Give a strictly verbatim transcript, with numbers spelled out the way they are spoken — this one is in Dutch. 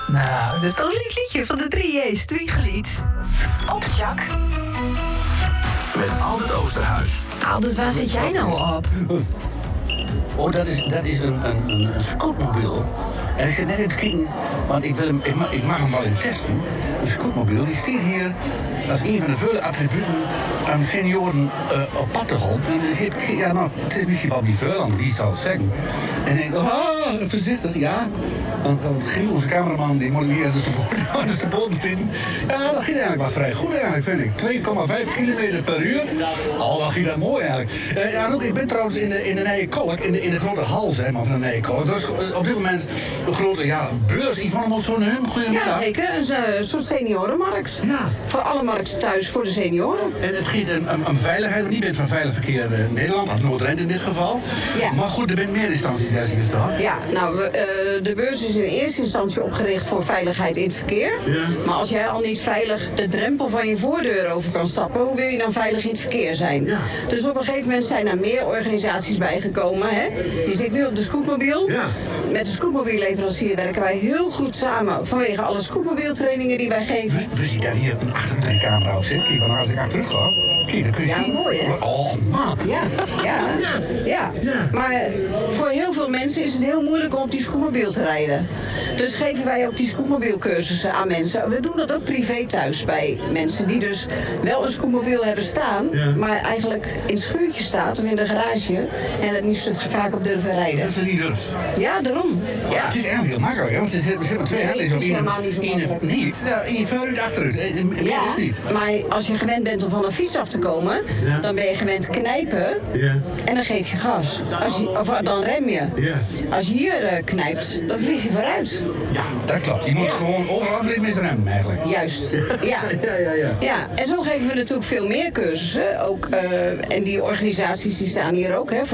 Nou, dat is toch een lief liedje van de drie J's, Twinkelied. Op Jack. Met Albert Oosterhuis. Albert, waar zit jij nou op? Oh, dat is, dat is een, een, een, een scootmobiel. En ik zit net in het kijken, want ik, wil hem, ik, mag, ik mag hem wel in testen. Een scootmobiel, die staat hier als een van de vele attributen aan senioren uh, op pad te helpen. En dan zit ik, ja, nou, het is misschien wel niet veel, want wie zal het zeggen. En ik denk, ah, voorzichtig, ja. Want, want Giel, onze cameraman, die modelleerde dus de bodem, dus de bodem in. Ja, dat ging eigenlijk wel vrij goed eigenlijk, vind ik. twee komma vijf kilometer per uur. Oh, dat ging dat mooi eigenlijk. Uh, ja, en ook, ik ben trouwens in de, in de Nijenkolk, in de, in de grote hal, zeg maar, van de Nijenkolk. Dat is uh, op dit moment een grote, ja, beurs. Yvonne Monsoon, goedemiddag. Ja, zeker. Een uh, soort seniorenmarkt. Ja. Voor alle markten thuis, voor de senioren. En het giet een, een, een veiligheid, niet bent van Veilig Verkeer in Nederland, als Noord-Rijn in dit geval. Ja. Maar goed, er zijn meer instanties, daar zie je staan. Ja, nou, we, uh, de beurs is in eerste instantie opgericht voor veiligheid in het verkeer. Ja. Maar als jij al niet veilig de drempel van je voordeur over kan stappen, hoe wil je dan veilig in het verkeer zijn? Ja. Dus op een gegeven moment zijn er meer organisaties bijgekomen. Hè? Je zit nu op de scootmobiel. Ja. Met de scootmobielleverancier werken wij heel goed samen vanwege alle scootmobieltrainingen die wij geven. We, we zien daar hier een achter de camera op zit. Kijk, maar als ik achteruit ga, kijk, dan kun je Ja, zien. mooi, hè? Oh, man. Ja, ja, ja, Ja. Maar voor heel veel mensen is het heel moeilijk om op die scootmobiel te rijden. Dus geven wij ook die scootmobielcursussen aan mensen. We doen dat ook privé thuis bij mensen die dus wel een scootmobiel hebben staan, Ja. maar eigenlijk in het schuurtje staat of in de garage en er niet zo vaak op durven rijden. Dat is er niet durft. Ja, daarom. Ja. Het is eigenlijk heel makkelijk, hè? Want ze zitten, ze hebben twee Nee, handels het op is één. helemaal niet zo één- makkelijk. Niet? Ja, één vooruit, achteruit. Eh, eh, Meer Ja, is niet. maar als je gewend bent om van een fiets af te komen, Ja. dan ben je gewend knijpen Ja. en dan geef je gas. Als je, of dan rem je. Ja. Als je hier eh, knijpt, dan vlieg je vooruit. Ja, dat klopt. Je moet Ja. gewoon overal met mis remmen, eigenlijk. Juist, ja. Ja, ja, ja. Ja, en zo geven we natuurlijk veel meer cursussen. Ook, eh, en die organisaties die staan hier ook, hè,